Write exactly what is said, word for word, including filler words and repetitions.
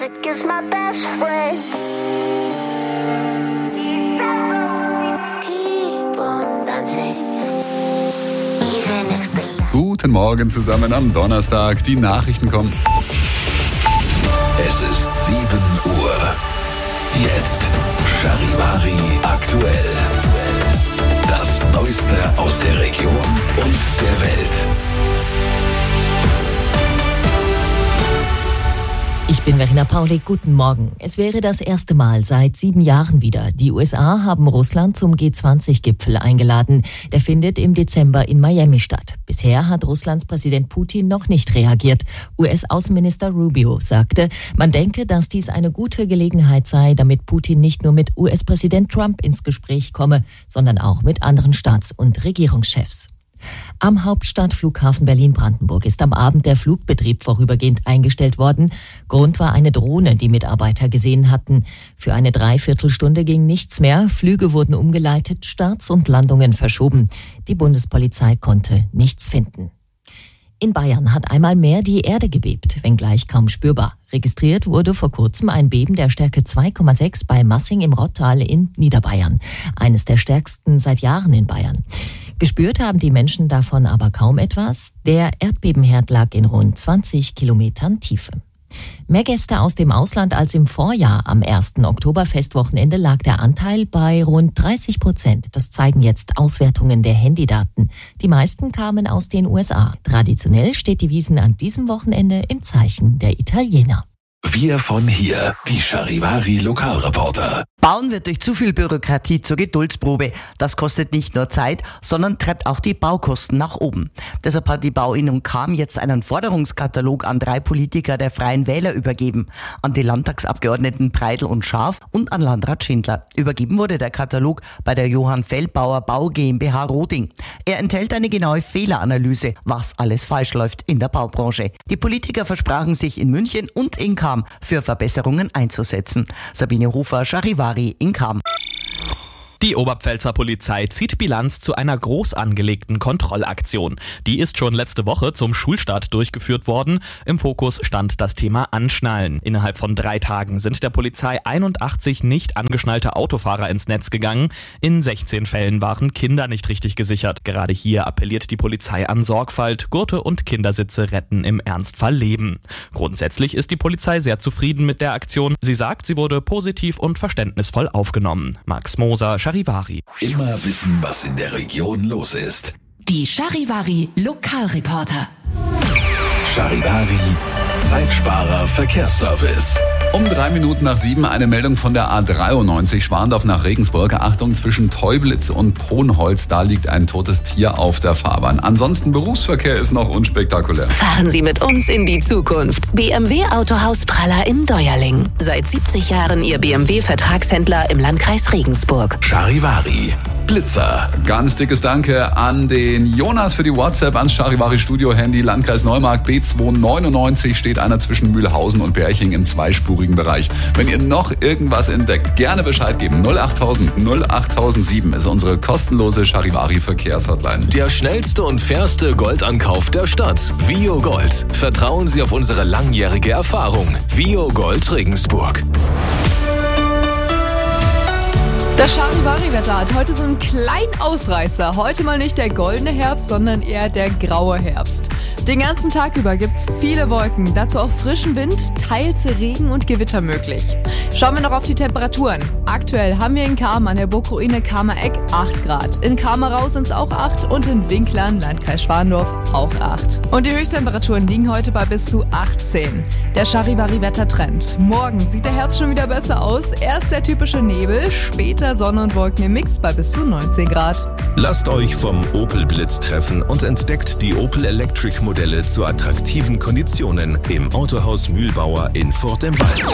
music is my best friend. Keep on dancing. Even if the Guten Morgen zusammen am Donnerstag. Die Nachrichten kommen. Es ist sieben Uhr. Jetzt Charivari aktuell. Das Neueste aus der Region und der Welt. Ich bin Verena Paulik, guten Morgen. Es wäre das erste Mal seit sieben Jahren wieder. Die U S A haben Russland zum G zwanzig Gipfel eingeladen. Der findet im Dezember in Miami statt. Bisher hat Russlands Präsident Putin noch nicht reagiert. U S-Außenminister Rubio sagte, man denke, dass dies eine gute Gelegenheit sei, damit Putin nicht nur mit U S-Präsident Trump ins Gespräch komme, sondern auch mit anderen Staats- und Regierungschefs. Am Hauptstadtflughafen Berlin-Brandenburg ist am Abend der Flugbetrieb vorübergehend eingestellt worden. Grund war eine Drohne, die Mitarbeiter gesehen hatten. Für eine Dreiviertelstunde ging nichts mehr. Flüge wurden umgeleitet, Starts und Landungen verschoben. Die Bundespolizei konnte nichts finden. In Bayern hat einmal mehr die Erde gebebt, wenngleich kaum spürbar. Registriert wurde vor kurzem ein Beben der Stärke zwei Komma sechs bei Massing im Rottal in Niederbayern. Eines der stärksten seit Jahren in Bayern. Gespürt haben die Menschen davon aber kaum etwas. Der Erdbebenherd lag in rund zwanzig Kilometern Tiefe. Mehr Gäste aus dem Ausland als im Vorjahr. Am ersten Oktoberfestwochenende lag der Anteil bei rund dreißig Prozent. Das zeigen jetzt Auswertungen der Handydaten. Die meisten kamen aus den U S A. Traditionell steht die Wiesn an diesem Wochenende im Zeichen der Italiener. Wir von hier, die Charivari Lokalreporter. Bauen wird durch zu viel Bürokratie zur Geduldsprobe. Das kostet nicht nur Zeit, sondern treibt auch die Baukosten nach oben. Deshalb hat die Bauinnung Cham jetzt einen Forderungskatalog an drei Politiker der Freien Wähler übergeben. An die Landtagsabgeordneten Preidl und Schaaf und an Landrat Schindler. Übergeben wurde der Katalog bei der Johann Feldbauer Bau GmbH Roding. Er enthält eine genaue Fehleranalyse, was alles falsch läuft in der Baubranche. Die Politiker versprachen sich in München und in Cham für Verbesserungen einzusetzen. Sabine Hofer, Charivari in Cham. Die Oberpfälzer Polizei zieht Bilanz zu einer groß angelegten Kontrollaktion. Die ist schon letzte Woche zum Schulstart durchgeführt worden. Im Fokus stand das Thema Anschnallen. Innerhalb von drei Tagen sind der Polizei einundachtzig nicht angeschnallte Autofahrer ins Netz gegangen. In sechzehn Fällen waren Kinder nicht richtig gesichert. Gerade hier appelliert die Polizei an Sorgfalt. Gurte und Kindersitze retten im Ernstfall Leben. Grundsätzlich ist die Polizei sehr zufrieden mit der Aktion. Sie sagt, sie wurde positiv und verständnisvoll aufgenommen. Max Moser, Charivari. Immer wissen, was in der Region los ist. Die Charivari Lokalreporter. Charivari Zeitsparer Verkehrsservice. Um drei Minuten nach sieben eine Meldung von der A dreiundneunzig Schwandorf nach Regensburg. Achtung, zwischen Teublitz und Ponholz, da liegt ein totes Tier auf der Fahrbahn. Ansonsten Berufsverkehr ist noch unspektakulär. Fahren Sie mit uns in die Zukunft. B M W Autohaus Praller in Deuerling. Seit siebzig Jahren Ihr B M W-Vertragshändler im Landkreis Regensburg. Charivari Blitzer. Ganz dickes Danke an den Jonas für die WhatsApp ans Charivari Studio Handy. Landkreis Neumarkt B zweihundertneunundneunzig steht einer zwischen Mühlhausen und Berching im zweispurigen Bereich. Wenn ihr noch irgendwas entdeckt, gerne Bescheid geben. null achttausend null achttausendsieben ist unsere kostenlose Charivari Verkehrshotline. Der schnellste und fairste Goldankauf der Stadt. Vio Gold. Vertrauen Sie auf unsere langjährige Erfahrung. Vio Gold Regensburg. Das Charivari-Wetter hat heute so einen kleinen Ausreißer. Heute mal nicht der goldene Herbst, sondern eher der graue Herbst. Den ganzen Tag über gibt's viele Wolken, dazu auch frischen Wind, teils Regen und Gewitter möglich. Schauen wir noch auf die Temperaturen. Aktuell haben wir in Cham an der Burgruine Kamereck acht Grad. In Kamerau sind's auch acht und in Winklern, Landkreis Schwandorf, auch acht. Und die Höchsttemperaturen liegen heute bei bis zu achtzehn. Der Charivari-Wettertrend. Morgen sieht der Herbst schon wieder besser aus. Erst der typische Nebel, später Sonne und Wolken im Mix bei bis zu neunzehn Grad. Lasst euch vom Opel Blitz treffen und entdeckt die Opel Electric Modelle zu attraktiven Konditionen im Autohaus Mühlbauer in Furt im Wald.